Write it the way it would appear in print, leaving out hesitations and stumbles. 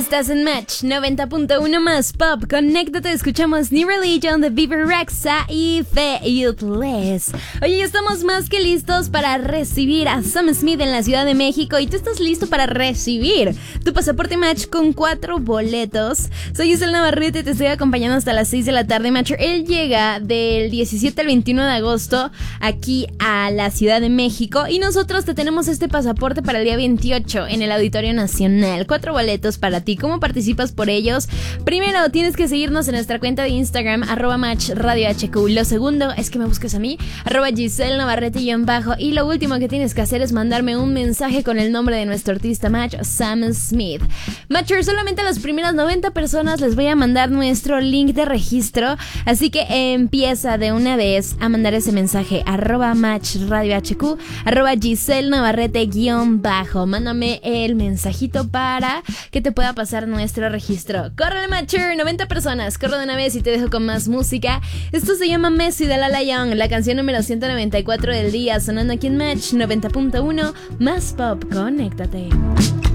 Estás en Match 90.1 más Pop. Conéctate, escuchamos New Religion de Bieber Rexha y Faithless. Oye, ya estamos más que listos para recibir a Sam Smith en la Ciudad de México. Y tú estás listo para recibir tu pasaporte Match con 4 boletos. Soy Giselle Navarrete y te estoy acompañando hasta las 6 de la tarde. Matcher, él llega del 17 al 21 de agosto aquí a la Ciudad de México. Y nosotros te tenemos este pasaporte para el día 28 en el Auditorio Nacional. 4 boletos para ti. ¿Cómo participas por ellos? Primero, tienes que seguirnos en nuestra cuenta de Instagram, @MatchRadioHQ. Lo segundo es que me busques a mí, @Giselle Navarrete_. Y lo último que tienes que hacer es mandarme un mensaje con el nombre de nuestro artista Match, Sam Smith. Matcher, solamente a las primeras 90 personas les voy a mandar nuestro link de registro. Así que empieza de una vez a mandar ese mensaje, @MatchRadioHQ, @Giselle Navarrete_. Mándame el mensajito para que te pueda pasar nuestro registro. ¡Córrele, Matcher! 90 personas. Corro de una vez y te dejo con más música. Esto se llama Messi de Lala Young, la canción número 194 del día, sonando aquí en Match 90.1 más Pop. Conéctate.